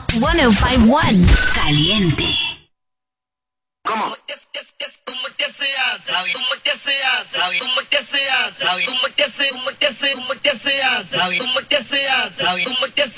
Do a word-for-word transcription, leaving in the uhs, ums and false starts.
ciento cincuenta y uno. Caliente. ¿Cómo? ¿Cómo que se hace? ¿Cómo que se hace? ¿Cómo que se hace? ¿Cómo que se, cómo que se, cómo que se hace? ¿Cómo que se hace? ¿Cómo que se